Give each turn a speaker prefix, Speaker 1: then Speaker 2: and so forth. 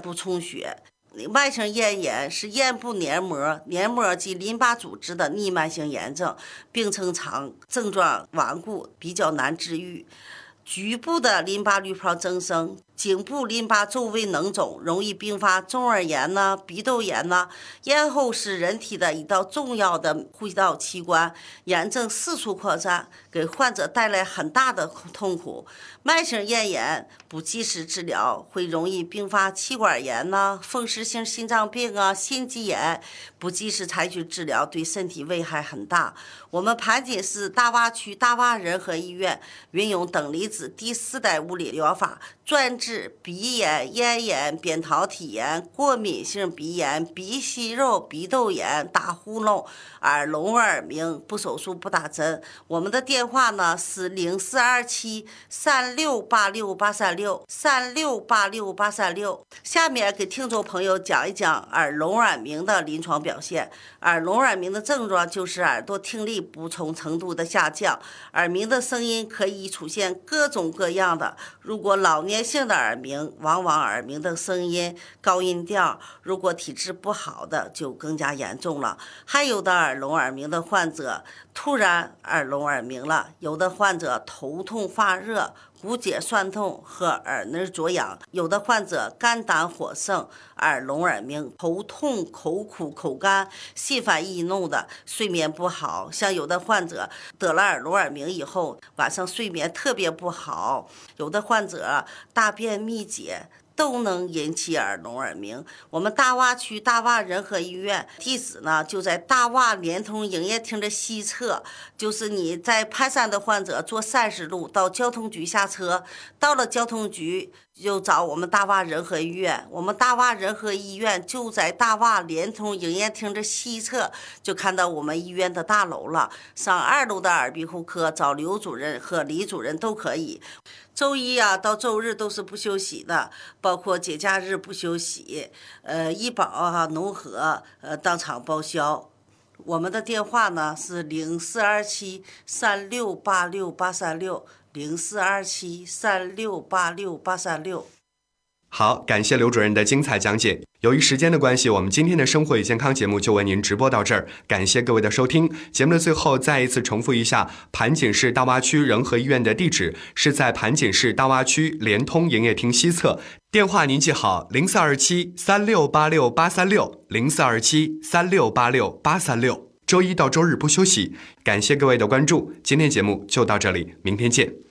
Speaker 1: 部充血。慢性咽炎是咽部黏膜及淋巴组织的逆慢性炎症，病程长，症状顽固，比较难治愈。局部的淋巴滤泡增生，颈部淋巴周围脓肿，容易并发中耳炎呐、鼻窦炎呐。咽喉是人体的一道重要的呼吸道器官，炎症四处扩散，给患者带来很大的痛苦。慢性咽炎不及时治疗，会容易并发气管炎呐、风湿性心脏病啊、心肌炎。不及时采取治疗，对身体危害很大。我们盘锦市大洼区大洼仁和医院运用等离子第4代物理疗法，专治鼻炎、咽炎、扁桃体炎、过敏性鼻炎、鼻息肉、鼻窦炎、打呼噜、耳聋耳鸣，不手术不打针。我们的电话呢是042736868363686836。下面给听众朋友讲一讲耳聋耳鸣的临床表现。耳聋耳鸣的症状就是耳朵听力不同程度的下降，耳鸣的声音可以出现各种各样的。如果老年性的耳鸣，往往耳鸣的声音高音调；如果体质不好的，就更加严重了。还有的耳聋耳鸣的患者突然耳聋耳鸣了，有的患者头痛发热、骨节酸痛和耳内灼痒，有的患者肝胆火盛、耳聋耳鸣、头痛、口苦、口干、心烦易怒的，睡眠不好。像有的患者得了耳聋耳鸣以后，晚上睡眠特别不好，有的患者大便秘结，都能引起耳聋耳鸣。我们大洼区大洼仁和医院地址呢就在大洼联通营业厅的西侧，就是你在盘山的患者坐30路到交通局下车，到了交通局就找我们大洼仁和医院。我们大洼仁和医院就在大洼联通营业厅的西侧，就看到我们医院的大楼了。上2楼的耳鼻喉科找刘主任和李主任都可以。周一到周日都是不休息的，包括节假日不休息。医保农合当场报销。我们的电话呢是0427368683604273686836。
Speaker 2: 好，感谢刘主任的精彩讲解。由于时间的关系，我们今天的生活与健康节目就为您直播到这儿，感谢各位的收听。节目的最后再一次重复一下，盘锦市大洼区仁和医院的地址是在盘锦市大洼区联通营业厅西侧，电话您记好042736868360，042736868336。周一到周日不休息。感谢各位的关注，今天节目就到这里，明天见。